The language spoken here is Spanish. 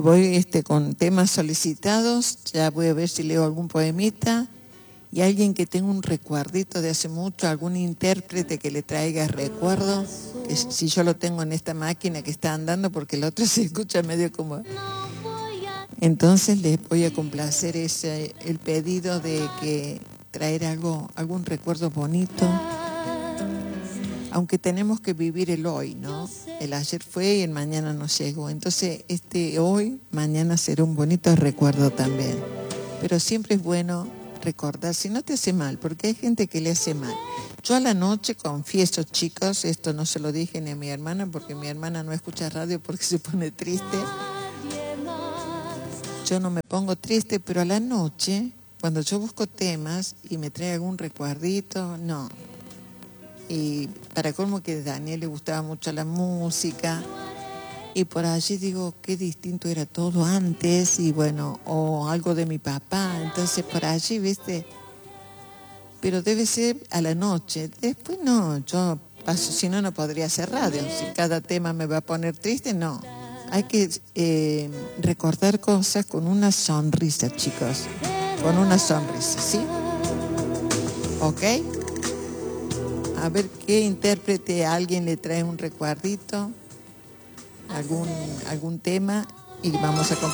Bueno, voy con temas solicitados. Ya voy a ver si leo algún poemita. Y alguien que tenga un recuerdito de hace mucho, algún intérprete que le traiga recuerdo, que si yo lo tengo en esta máquina que está andando, porque el otro se escucha medio como... Entonces les voy a complacer el pedido de que traer algún recuerdo bonito, aunque tenemos que vivir el hoy, ¿no? El ayer fue y el mañana no llegó. Entonces hoy, mañana será un bonito recuerdo también. Pero siempre es bueno recordar, si no te hace mal, porque hay gente que le hace mal. Yo a la noche confieso, chicos, esto no se lo dije ni a mi hermana, porque mi hermana no escucha radio porque se pone triste. Yo no me pongo triste, pero a la noche, cuando yo busco temas y me trae algún recuerdito, no. Y para colmo que a Daniel le gustaba mucho la música, y por allí digo, qué distinto era todo antes, y bueno, o algo de mi papá, entonces por allí, ¿viste? Pero debe ser a la noche. Después no, yo paso, si no, no podría hacer radio. Si cada tema me va a poner triste, no. Hay que recordar cosas con una sonrisa, chicos. Con una sonrisa, ¿sí? ¿Ok? A ver qué intérprete a alguien le trae un recuerdito, algún tema, y vamos a